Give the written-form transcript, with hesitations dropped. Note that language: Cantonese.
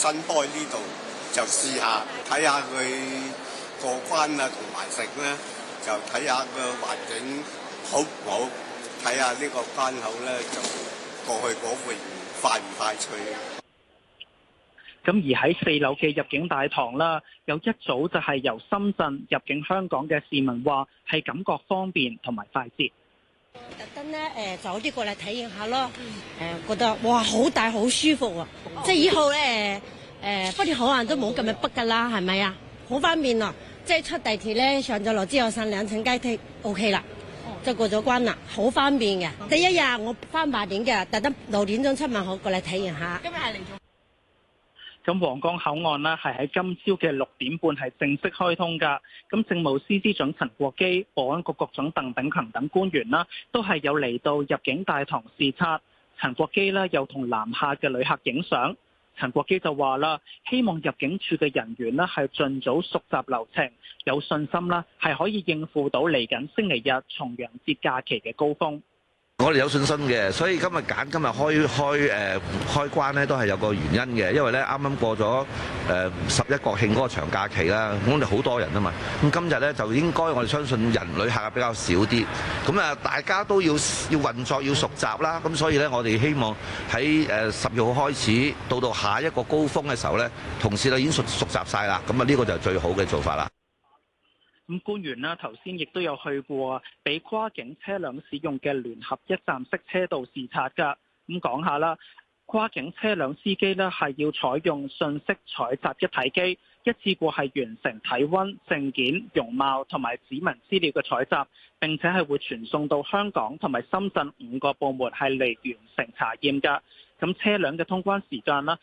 新開呢度，就試下睇下佢過關啊，同埋食咧，就睇下個環境好唔好，睇下呢個關口咧就過去嗰邊快唔快脆。 咁而喺4樓嘅入境大堂啦，有一組就係由深圳入境香港嘅市民話係感覺方便同埋快捷。 特登咧早啲過嚟體驗下咯，覺得哇好大好舒服啊！即係以後咧北鐵口岸都冇咁樣逼㗎啦，係咪啊？好方便啊！即係出地鐵咧上咗樓之後上2層階梯 OK 啦，就過咗關啦，好方便嘅。第一日我翻8點嘅，特登6點鐘出門口過嚟體驗下。今日係嚟做。 咁皇崗口岸呢，係喺今朝嘅6點半係正式開通㗎。咁政務司司長陳國基、保安局局長鄧炳強等官員啦，都係有嚟到入境大堂視察。陳國基呢又同南下嘅旅客影相。陳國基就話啦，希望入境處嘅人員呢係盡早熟習流程，有信心啦係可以應付到嚟緊星期日重陽節假期嘅高峰。 我哋有信心嘅，所以今日開關咧都係有個原因嘅，因為咧啱啱過咗11國慶嗰個長假期啦，咁我哋好多人啊嘛，咁今日咧就應該我哋相信旅客比較少啲，咁啊大家都要運作要熟習啦，咁所以咧我哋希望喺10月號開始到下一個高峰嘅時候咧，同事咧已經熟習晒啦，咁啊呢個就係最好嘅做法啦。 咁官員啦，頭先亦都有去過俾跨境車輛使用嘅聯合一站式車道視察㗎。咁講下啦，跨境車輛司機呢係要採用信息採集一體機，一次過係完成體溫、證件、容貌同埋指紋資料嘅採集，並且係會傳送到香港同埋深圳5個部門係嚟完成查驗㗎。咁車輛嘅通關時間啦，